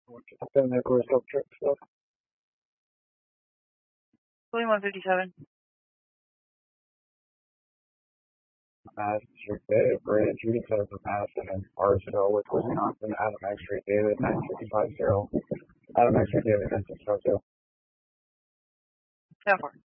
Then that was up trip stuff. 2157. Madison Street, David, Bridge, Utica for Madison and Arsenal with Wisconsin, Adam X Street, David, 9650. Adam X Street, David, 9650. 10-4.